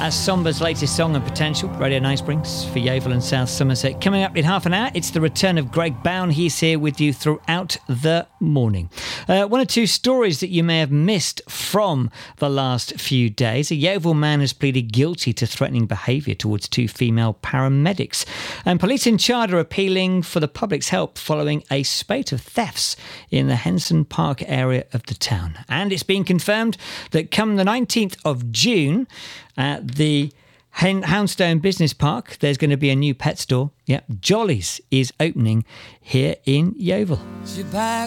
That's Somber's latest song and Potential, Radio Knightsprings for Yeovil and South Somerset. Coming up in half an hour, it's the return of Greg Bown. He's here with you throughout the morning. One or two stories that you may have missed from the last few days. A Yeovil man has pleaded guilty to threatening behaviour towards two female paramedics. And police in Chard are appealing for the public's help following a spate of thefts in the Henson Park area of the town. And it's been confirmed that come the 19th of June, at the Houndstone Business Park, there's going to be a new pet store. Jolly's is opening here in Yeovil.